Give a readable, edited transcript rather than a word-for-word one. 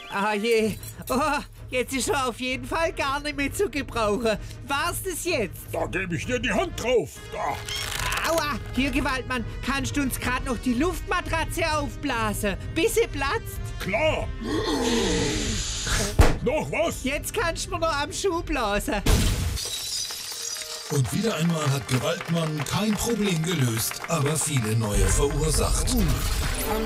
Ah je. Oh, jetzt ist er auf jeden Fall gar nicht mehr zu gebrauchen. War's das jetzt? Da gebe ich dir die Hand drauf. Da. Aua, hier Gewaltmann, kannst du uns gerade noch die Luftmatratze aufblasen, bis sie platzt? Klar. Noch was? Jetzt kannst du mir noch am Schuh blasen. Und wieder einmal hat Gewaltmann kein Problem gelöst, aber viele neue verursacht.